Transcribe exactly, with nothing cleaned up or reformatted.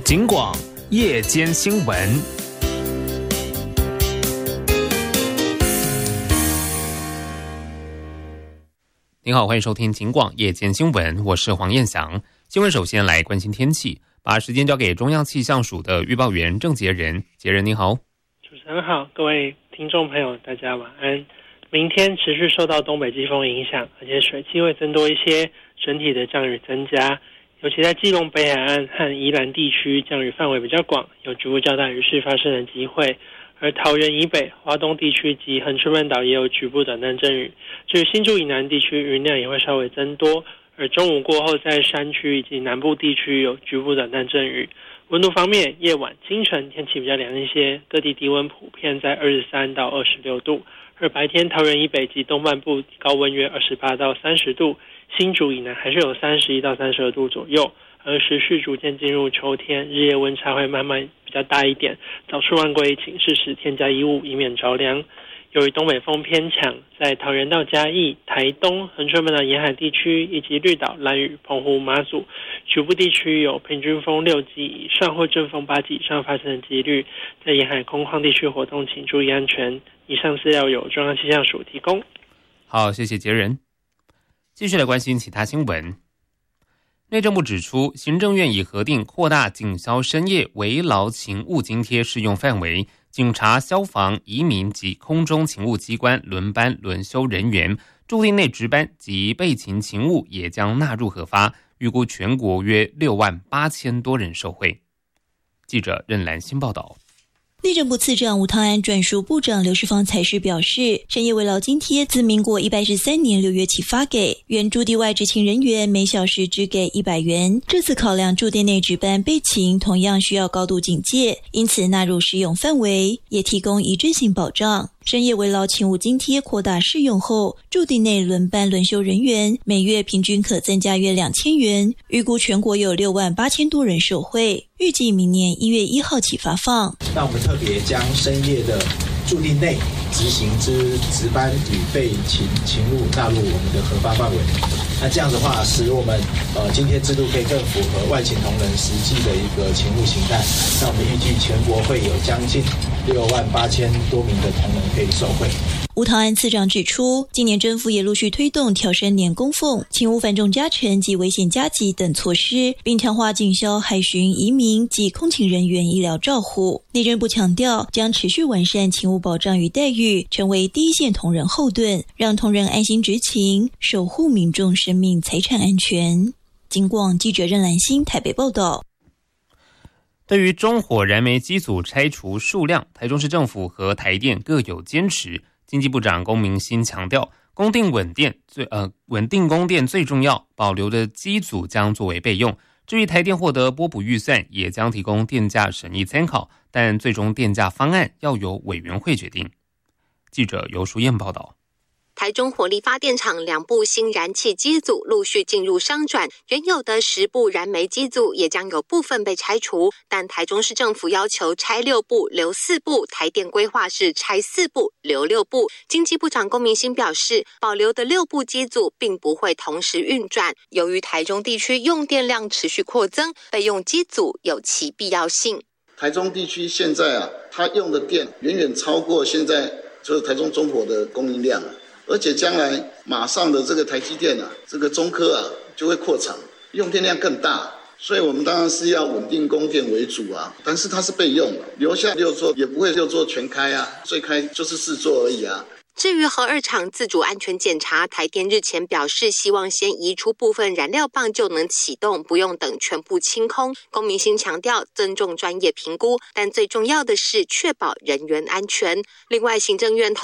警广夜间新闻。您好，欢迎收听警广夜间新闻，我是黄彦翔。新闻首先来关心天气，把时间交给中央气象署的预报员郑杰仁。杰仁你好。 主持人好，各位听众朋友大家晚安。明天持续受到东北季风影响，而且水汽会增多一些，整体的降雨增加，尤其在基隆北海岸和宜兰地区降雨范围比较广，有局部较大雨势发生的机会。而桃园以北、花东地区及恒春半岛也有局部短暂阵雨。至于新竹以南地区，云量也会稍微增多。而中午过后，在山区以及南部地区有局部短暂阵雨。温度方面，夜晚、清晨天气比较凉一些，各地低温普遍在二十三到二十六度。而白天，桃园以北及东半部高温约二十八到三十度，新竹以南还是有三十一到三十二度左右。而时序逐渐进入秋天，日夜温差会慢慢比较大一点，早出晚归请适时添加衣物，以免着凉。由于东北风偏强，在桃园到嘉义、台东、恒春半岛沿海地区以及绿岛、兰屿、澎湖、马祖局部地区有平均风六级以上或阵风八级以上发生的几率，在沿海空旷地区活动请注意安全。以上资料由中央气象署提供。 好，谢谢杰仁。继续来关心其他新闻。内政部指出，行政院已核定扩大警消深夜围劳勤务津贴适用范围，警察、消防、移民及空中勤务机关轮班轮休人员驻地内值班及备勤勤务也将纳入核发，预估全国约六万八千多人受惠。记者任兰新报道。 内政部次长吴汤安转述部长刘世芳才是表示，深夜围劳津贴自民国一百一十三年六月起发给原驻地外执勤人员，每小时只给一百元。这次考量驻地内值班备勤同样需要高度警戒，因此纳入适用范围，也提供一致性保障。深夜围劳勤务津贴扩大适用后，驻地内轮班轮休人员每月平均可增加约两千元，预估全国有六万八千多人受惠，预计明年一月一号起发放。 那我们特别将深夜的驻地内执行之值班与备勤勤务纳入我们的核发范围。那这样的话，使我们呃津贴制度可以更符合外勤同仁实际的一个勤务形态。那我们预计全国会有将近六万八千多名的同仁可以受惠。 吴汤安次长指出，今年政府也陆续推动调升年供俸、勤务繁重加成及危险加急等措施，并强化警消、海巡、移民及空勤人员医疗照护。内政部强调，将持续完善勤务保障与待遇，成为第一线同仁后盾，让同仁安心执勤，守护民众生命财产安全。警广记者任兰心台北报道。 对于中火燃煤机组拆除数量，台中市政府和台电各有坚持。经济部长龚明鑫强调，供电稳电最呃稳定供电最重要，保留的机组将作为备用。至于台电获得拨补预算，也将提供电价审议参考，但最终电价方案要由委员会决定。记者游淑燕报道。 台中火力发电厂两部新燃气机组陆续进入商转，原有的十部燃煤机组也将有部分被拆除，但台中市政府要求拆六部留四部，台电规划是拆四部留六部。经济部长龚明鑫表示，保留的六部机组并不会同时运转，由于台中地区用电量持续扩增，备用机组有其必要性。 台中地区现在啊，它用的电远远超过现在就是台中中火的供应量啊。而且将来马上的这个台积电啊，这个中科啊就会扩厂，用电量更大，所以我们当然是要稳定供电为主啊。但是它是备用的，留下六座也不会六座全开啊，最开就是四座而已啊。 至于核二厂自主安全检查，台电日前表示，希望先移出部分燃料棒就能启动，不用等全部清空。龚明鑫强调，尊重专业评估，但最重要的是确保人员安全。另外，行政院